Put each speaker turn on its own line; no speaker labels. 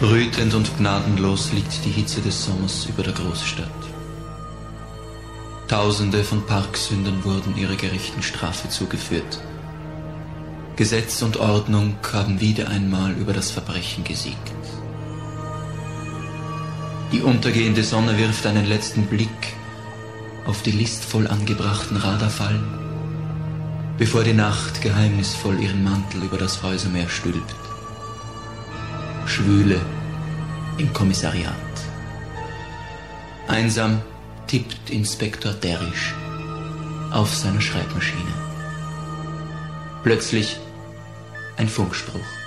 Brütend und gnadenlos liegt die Hitze des Sommers über der Großstadt. Tausende von Parksündern wurden ihrer gerechten Strafe zugeführt. Gesetz und Ordnung haben wieder einmal über das Verbrechen gesiegt. Die untergehende Sonne wirft einen letzten Blick auf die listvoll angebrachten Radarfallen, bevor die Nacht geheimnisvoll ihren Mantel über das Häusermeer stülpt. Schwüle im Kommissariat. Einsam tippt Inspektor Derrisch auf seiner Schreibmaschine. Plötzlich ein Funkspruch.